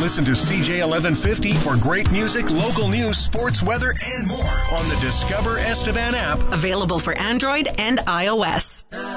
listen to CJ 1150 for great music, local news, sports, weather, and more on the Discover Estevan app. Available for Android and iOS.